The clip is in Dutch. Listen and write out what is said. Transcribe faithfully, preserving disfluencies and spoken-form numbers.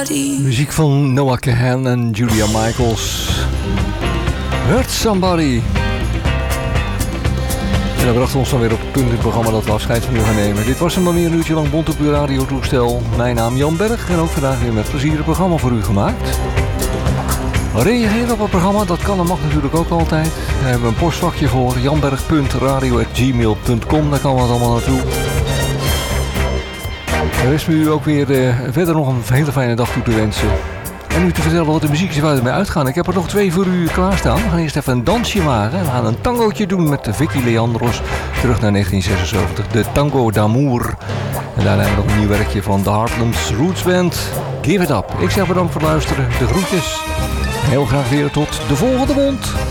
somebody. Muziek van Noah Kahan en Julia Michaels. Hurt Somebody. En dat bracht ons dan weer op het punt in het programma dat we afscheid van u gaan nemen. Dit was hem dan weer een uurtje lang bont op uw radiotoestel. Mijn naam Jan Berg en ook vandaag weer met plezier het programma voor u gemaakt. Reageer op het programma, dat kan en mag natuurlijk ook altijd. Daar hebben we een postvakje voor, janberg punt radio at gmail punt com, daar kan het allemaal naartoe. Er is me u ook weer uh, verder nog een hele fijne dag toe te wensen. En u te vertellen wat de muziek is waar we mee uitgaan. Ik heb er nog twee voor u klaarstaan. We gaan eerst even een dansje maken. We gaan een tangootje doen met Vicky Leandros. Terug naar negentien zesenzeventig, de Tango d'Amour. En daarna hebben we nog een nieuw werkje van de Heartlands Roots Band. Give it up. Ik zeg bedankt voor het luisteren. De groetjes. Heel graag weer tot de volgende mond.